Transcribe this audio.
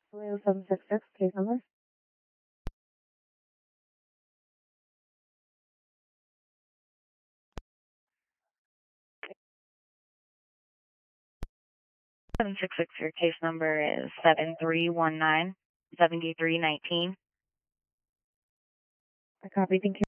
Toledo 766, case number. Your case number is 7319-7319. I copy. Thank you.